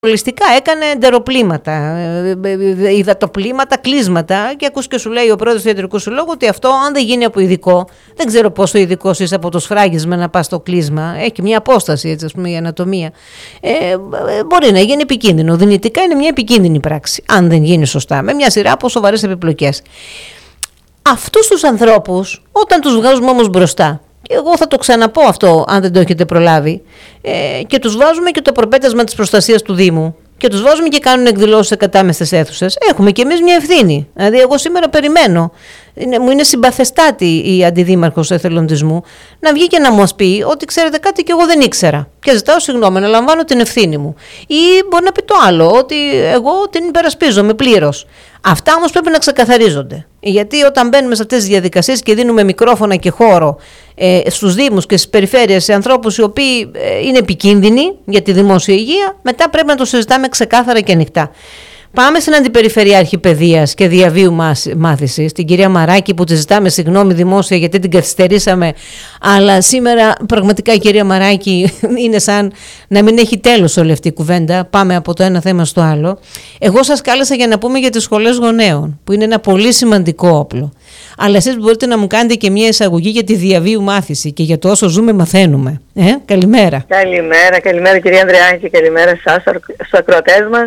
Ολιστικά έκανε εντεροπλήματα, υδατοπλήματα, κλείσματα και ακούς και σου λέει ο πρόεδρος του Ιατρικού Συλλόγου ότι αυτό αν δεν γίνει από ειδικό, δεν ξέρω πόσο ειδικός είσαι από το σφράγισμα να πας στο κλείσμα, έχει μια απόσταση έτσι ας πούμε η ανατομία, μπορεί να γίνει επικίνδυνο, δυνητικά είναι μια επικίνδυνη πράξη αν δεν γίνει σωστά, με μια σειρά από σοβαρές επιπλοκές. Αυτούς τους ανθρώπους όταν τους βγάζουμε όμως μπροστά, εγώ θα το ξαναπώ αυτό αν δεν το έχετε προλάβει, και τους βάζουμε και το προπέτασμα της προστασίας του Δήμου και τους βάζουμε και κάνουν εκδηλώσεις σε κατάμεστες αίθουσες, έχουμε και εμείς μια ευθύνη. Δηλαδή εγώ σήμερα περιμένω, μου είναι συμπαθεστάτη η αντιδήμαρχος εθελοντισμού να βγει και να μας πει ότι ξέρετε κάτι και εγώ δεν ήξερα και ζητάω συγγνώμη, να λαμβάνω την ευθύνη μου, ή μπορεί να πει το άλλο ότι εγώ την υπερασπίζομαι πλήρως. Αυτά όμως πρέπει να ξεκαθαρίζονται. Γιατί όταν μπαίνουμε σε αυτές τις διαδικασίες και δίνουμε μικρόφωνα και χώρο στους Δήμους και στις περιφέρειες σε ανθρώπους οι οποίοι είναι επικίνδυνοι για τη δημόσια υγεία, μετά πρέπει να το συζητάμε ξεκάθαρα και ανοιχτά. Πάμε στην Αντιπεριφερειάρχη Παιδείας και Διαβίου Μάθησης, την κυρία Μαράκη, που τη ζητάμε συγγνώμη δημόσια γιατί την καθυστερήσαμε, αλλά σήμερα πραγματικά η κυρία Μαράκη είναι σαν να μην έχει τέλος όλη αυτή η κουβέντα. Πάμε από το ένα θέμα στο άλλο. Εγώ σας κάλεσα για να πούμε για τις σχολές γονέων, που είναι ένα πολύ σημαντικό όπλο. Αλλά εσείς μπορείτε να μου κάνετε και μια εισαγωγή για τη διαβίου μάθηση και για το όσο ζούμε μαθαίνουμε. Καλημέρα. Καλημέρα κυρία Ανδρεάκη, καλημέρα σας, στους ακροατές μας.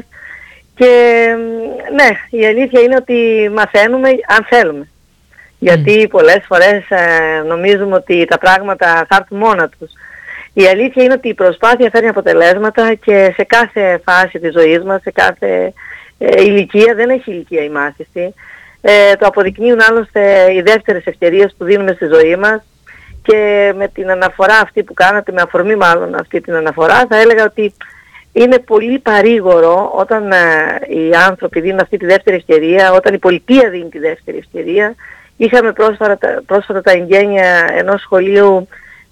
Και ναι, η αλήθεια είναι ότι μαθαίνουμε αν θέλουμε. Γιατί πολλές φορές νομίζουμε ότι τα πράγματα θα έρθουν μόνα τους. Η αλήθεια είναι ότι η προσπάθεια φέρνει αποτελέσματα και σε κάθε φάση της ζωής μας, σε κάθε ηλικία, δεν έχει ηλικία η μάθηση. Το αποδεικνύουν άλλωστε οι δεύτερες ευκαιρίες που δίνουμε στη ζωή μας, και με την αναφορά αυτή που κάνατε, με αφορμή μάλλον αυτή την αναφορά, θα έλεγα ότι είναι πολύ παρήγορο όταν οι άνθρωποι δίνουν αυτή τη δεύτερη ευκαιρία, όταν η πολιτεία δίνει τη δεύτερη ευκαιρία. Είχαμε πρόσφατα τα εγγένεια ενός σχολείου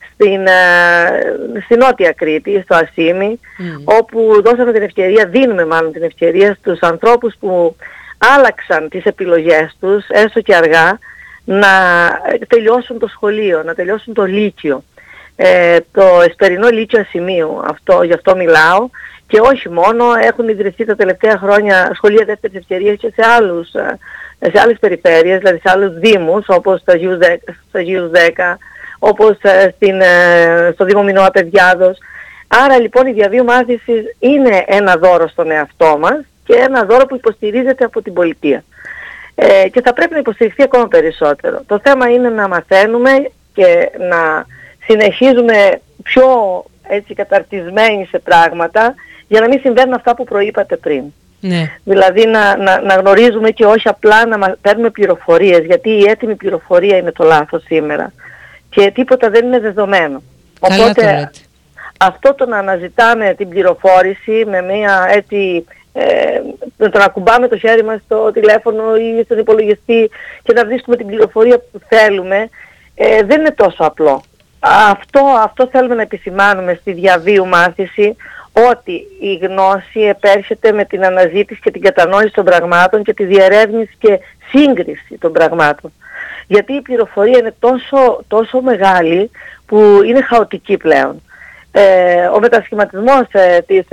στην Νότια Κρήτη, στο Ασίμι, όπου δώσαμε την ευκαιρία, δίνουμε μάλλον την ευκαιρία στους ανθρώπους που άλλαξαν τις επιλογές τους, έστω και αργά, να τελειώσουν το σχολείο, να τελειώσουν το λύκειο. Το εσπερινό λύκειο Ασημίου, γι' αυτό μιλάω, και όχι μόνο, έχουν ιδρυθεί τα τελευταία χρόνια σχολεία δεύτερης ευκαιρίας και σε άλλες περιφέρειες, δηλαδή σε άλλους δήμους, όπως στα Γύρους 10, όπως στο Δήμο Μινώα Παιδιάδος. Άρα λοιπόν η διαβίου μάθηση είναι ένα δώρο στον εαυτό μας και ένα δώρο που υποστηρίζεται από την πολιτεία. Και θα πρέπει να υποστηριχθεί ακόμα περισσότερο. Το θέμα είναι να μαθαίνουμε και να συνεχίζουμε πιο έτσι καταρτισμένοι σε πράγματα, για να μην συμβαίνουν αυτά που προείπατε πριν. Ναι. Δηλαδή να γνωρίζουμε και όχι απλά να παίρνουμε πληροφορίες, γιατί η έτοιμη πληροφορία είναι το λάθος σήμερα και τίποτα δεν είναι δεδομένο. Καλά. Οπότε αυτό το να αναζητάμε την πληροφόρηση με μια έτσι, το να κουμπάμε το χέρι μας στο τηλέφωνο ή στον υπολογιστή και να βρίσκουμε την πληροφορία που θέλουμε, δεν είναι τόσο απλό. Αυτό θέλουμε να επισημάνουμε στη διαβίου μάθηση, ότι η γνώση επέρχεται με την αναζήτηση και την κατανόηση των πραγμάτων και τη διερεύνηση και σύγκριση των πραγμάτων. Γιατί η πληροφορία είναι τόσο μεγάλη που είναι χαοτική πλέον. Ο μετασχηματισμός της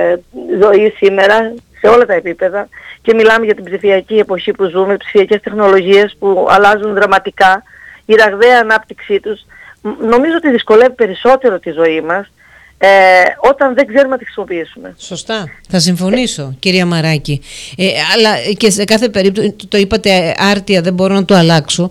ζωής σήμερα σε όλα τα επίπεδα, και μιλάμε για την ψηφιακή εποχή που ζούμε, ψηφιακές τεχνολογίες που αλλάζουν δραματικά, η ραγδαία ανάπτυξή τους, νομίζω ότι δυσκολεύει περισσότερο τη ζωή μας όταν δεν ξέρουμε να τη χρησιμοποιήσουμε. Σωστά. Θα συμφωνήσω, κυρία Μαράκη. Αλλά και σε κάθε περίπτωση, το είπατε άρτια, δεν μπορώ να το αλλάξω,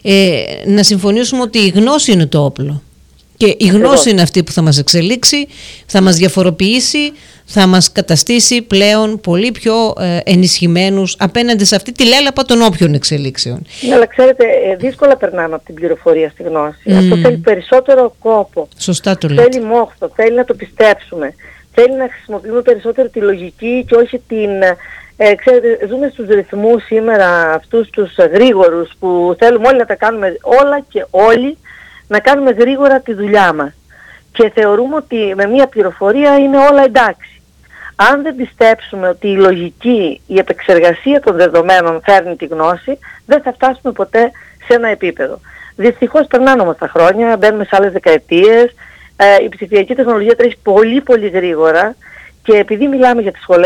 να συμφωνήσουμε ότι η γνώση είναι το όπλο. Και η γνώση είναι αυτή που θα μας εξελίξει, θα μας διαφοροποιήσει, θα μας καταστήσει πλέον πολύ πιο ενισχυμένους απέναντι σε αυτή τη λέλαπα των όποιων εξελίξεων. Ναι, αλλά ξέρετε, δύσκολα περνάμε από την πληροφορία στη γνώση. Αυτό θέλει περισσότερο κόπο. Σωστά το λέτε. Θέλει μόχθο, θέλει να το πιστέψουμε. Θέλει να χρησιμοποιούμε περισσότερο τη λογική και όχι την... ξέρετε, ζούμε στους ρυθμούς σήμερα αυτούς τους γρήγορους που θέλουμε όλοι να τα κάνουμε όλα και όλοι να κάνουμε γρήγορα τη δουλειά μας. Και θεωρούμε ότι με μια πληροφορία είναι όλα εντάξει. Αν δεν πιστέψουμε ότι η λογική, η επεξεργασία των δεδομένων φέρνει τη γνώση, δεν θα φτάσουμε ποτέ σε ένα επίπεδο. Δυστυχώς περνάνε όμως τα χρόνια, μπαίνουμε σε άλλες δεκαετίες, η ψηφιακή τεχνολογία τρέχει πολύ πολύ γρήγορα Και επειδή μιλάμε για τις σχολές